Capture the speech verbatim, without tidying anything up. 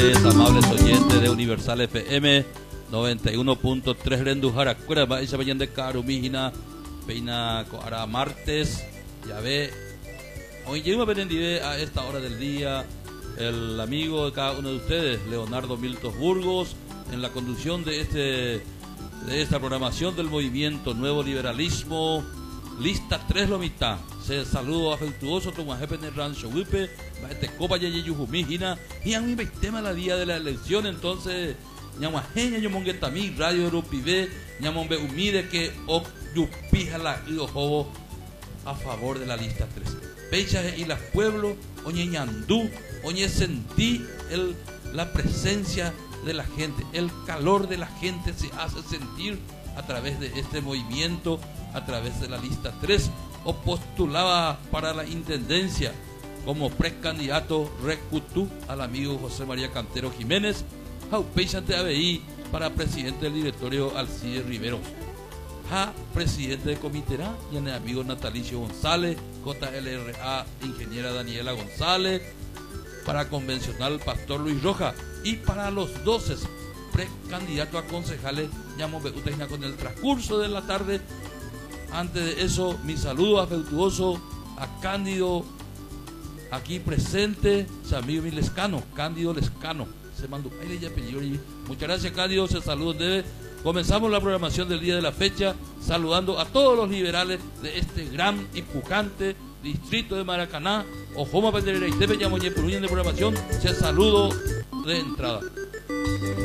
tardes, amables oyentes de Universal F M noventa y uno punto tres Rendujara. Cuera va esa mañana de Carumígina, peina coara martes, ya ve. Hoy llegamos a Benendive a esta hora del día. El amigo de cada uno de ustedes, Leonardo Miltos Burgos, en la conducción de este de esta programación del movimiento Nuevo Liberalismo. Lista tres Lomita. Se saludo afectuoso tu jefe de rancho Wipe, este copa ya yujumígina y a mí me tema la día de la elección. Entonces ñamajeña yo monguetami radio Europive ñamombe humide que o yupija la jobo a favor de la lista tres. Pecha y las pueblo oñe ñandú oñe sentí el la presencia de la gente, el calor de la gente se hace sentir a través de este movimiento, a través de la lista tres, o postulaba para la intendencia como precandidato recutú al amigo José María Cantero Jiménez, jaupeixante A B I para presidente del directorio Alcide Riveros, ja presidente de Comitera y el amigo Natalicio González, J L R A ingeniera Daniela González, para convencional Pastor Luis Roja, y para los doce precandidatos a concejales llamo con el transcurso de la tarde. Antes de eso, mi saludo afectuoso a Cándido, aquí presente, su amigo mi Lescano, Cándido Lescano, se mandó, ahí le apellido. Muchas gracias, Cándido, se saludos debe. Comenzamos la programación del día de la fecha, saludando a todos los liberales de este gran y pujante distrito de Maracaná, Ojoma Penderera y Tepe, Yamoñé, Puruñen de programación, se saludo de entrada.